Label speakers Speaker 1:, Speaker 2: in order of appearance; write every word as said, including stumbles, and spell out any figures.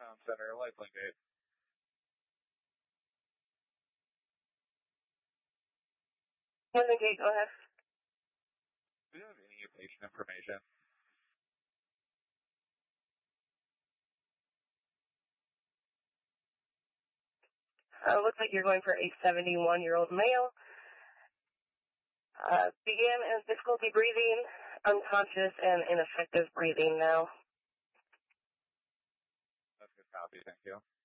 Speaker 1: Town Center, Lifelink eight.
Speaker 2: Lifelink eight, go ahead.
Speaker 1: Do you have any patient information?
Speaker 2: Uh, looks like you're going for a seventy-one-year-old male. Uh, began in difficulty breathing, unconscious, and ineffective breathing now.
Speaker 1: That's a good copy, thank you.